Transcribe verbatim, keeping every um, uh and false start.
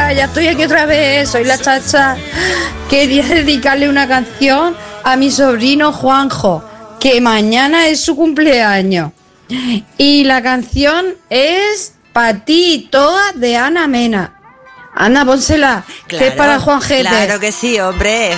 Hola, ya estoy aquí otra vez, soy la Chacha. Quería dedicarle una canción a mi sobrino Juanjo, que mañana es su cumpleaños. Y la canción es Pa' ti, toda, de Ana Mena. Anda, pónsela, que es para Juanjete. Claro que sí, hombre.